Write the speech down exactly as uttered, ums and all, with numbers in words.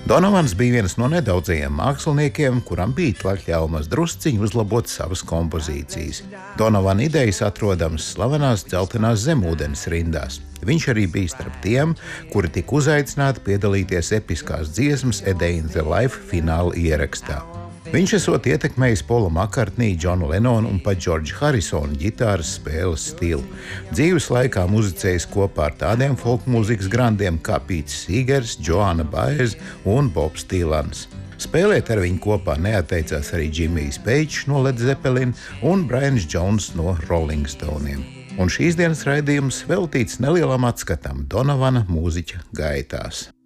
Donovans bija viens no nedaudzajiem māksliniekiem, kuram bija atļaumas drusciņu uzlabot savas kompozīcijas. Donovana idejas atrodams slavenās dzeltenās zemūdens rindās. Viņš arī bija starp tiem, kuri tika uzaicināti piedalīties episkās dziesmas A Day in the Life fināla ierakstā. Viņš esot ietekmējis Paulu McCartney, Johnu Lennonu un pat Džordžu Harrisonu ģitāras spēles stilu. Dzīves laikā muzicējis kopā ar tādiem folkmūzikas grandiem kā Pīts Sīgers, Joanna Baez un Bobs Dylans. Spēlēt ar viņu kopā neatteicās arī Jimmijs Page no Led Zeppelin un Brians Jones no Rolling Stoneiem. Un šīs dienas raidījums veltīts nelielam atskatam Donovana mūziķa gaitās.